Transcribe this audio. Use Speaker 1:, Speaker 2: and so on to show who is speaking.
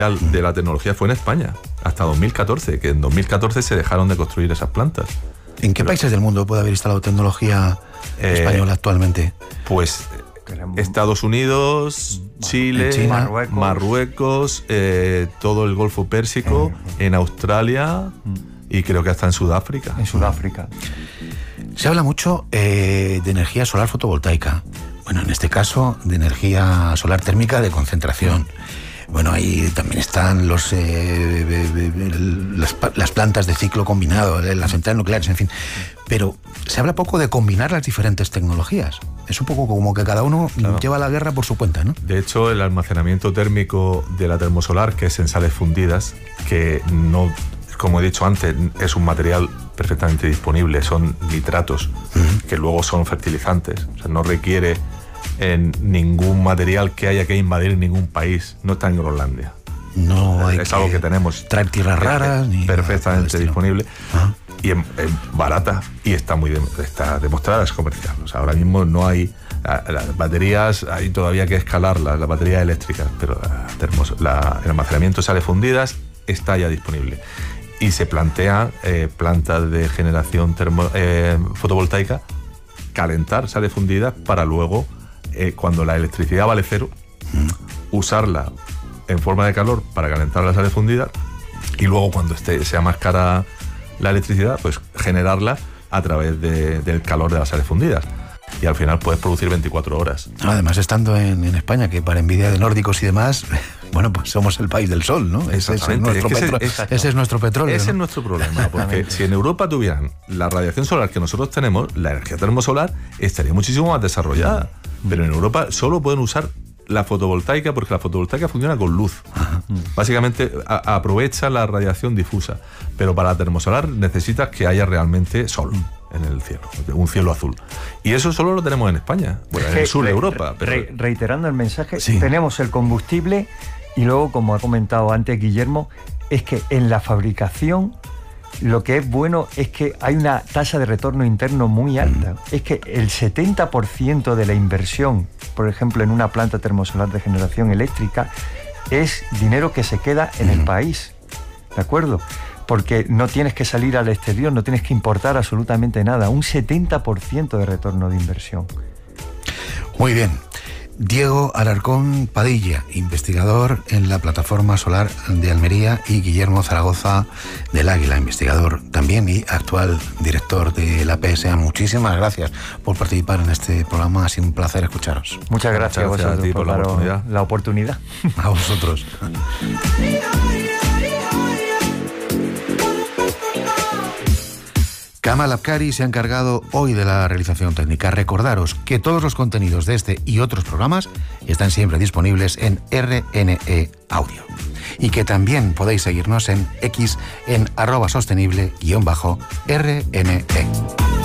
Speaker 1: de la tecnología fue en España, hasta 2014, que en 2014 se dejaron de construir esas plantas.
Speaker 2: ¿En qué países del mundo puede haber instalado tecnología española actualmente?
Speaker 1: Pues Estados Unidos, Chile,
Speaker 2: China,
Speaker 1: Marruecos, todo el Golfo Pérsico, en Australia y creo que hasta en Sudáfrica.
Speaker 3: En Sudáfrica.
Speaker 2: Se habla mucho de energía solar fotovoltaica. Bueno, en este caso, de energía solar térmica de concentración. Bueno, ahí también están las plantas de ciclo combinado, las centrales nucleares, en fin. Pero se habla poco de combinar las diferentes tecnologías. Es un poco como que cada uno lleva la guerra por su cuenta, ¿no?
Speaker 1: De hecho, el almacenamiento térmico de la termosolar, que es en sales fundidas, que no, como he dicho antes, es un material perfectamente disponible, son nitratos, que luego son fertilizantes. O sea, no requiere en ningún material que haya que invadir ningún país. No está en Groenlandia.
Speaker 2: No hay
Speaker 1: es algo que tenemos
Speaker 2: traer tierras raras ni
Speaker 1: perfectamente disponible y es barata y está demostrada, es comercial. O sea, ahora mismo no hay las baterías, hay todavía que escalarlas, las baterías eléctricas, pero el almacenamiento de sales fundidas está ya disponible. Y se plantea plantas de generación fotovoltaica, calentar sales fundidas para luego, cuando la electricidad vale cero, usarla en forma de calor para calentar las sales fundidas y luego cuando sea más cara la electricidad, pues generarla a través del calor de las sales fundidas. Y al final puedes producir 24 horas.
Speaker 2: Además, estando en España, que para envidia de nórdicos y demás, bueno, pues somos el país del sol, ¿no? Ese es nuestro petróleo.
Speaker 1: Ese
Speaker 2: ¿no?
Speaker 1: es nuestro problema, porque si en Europa tuvieran la radiación solar que nosotros tenemos, la energía termosolar estaría muchísimo más desarrollada. Pero en Europa solo pueden usar la fotovoltaica porque la fotovoltaica funciona con luz. Básicamente aprovecha la radiación difusa. Pero para la termosolar necesitas que haya realmente sol en el cielo, un cielo azul. Y eso solo lo tenemos en España, bueno, en el sur de Europa. Pero...
Speaker 3: Reiterando el mensaje, tenemos el combustible y luego, como ha comentado antes Guillermo, es que en la fabricación lo que es bueno es que hay una tasa de retorno interno muy alta. Es que el 70% de la inversión, por ejemplo, en una planta termosolar de generación eléctrica, es dinero que se queda en el país, ¿de acuerdo? Porque no tienes que salir al exterior, no tienes que importar absolutamente nada. Un 70% de retorno de inversión.
Speaker 2: Muy bien. Diego Alarcón Padilla, investigador en la Plataforma Solar de Almería, y Guillermo Zaragoza del Águila, investigador también y actual director de la PSA. Muchísimas gracias por participar en este programa. Ha sido un placer escucharos.
Speaker 3: Muchas gracias a vosotros a ti por la oportunidad.
Speaker 2: A vosotros. Kamal Abkari se ha encargado hoy de la realización técnica. Recordaros que todos los contenidos de este y otros programas están siempre disponibles en RNE Audio. Y que también podéis seguirnos en X en @sostenible_RNE.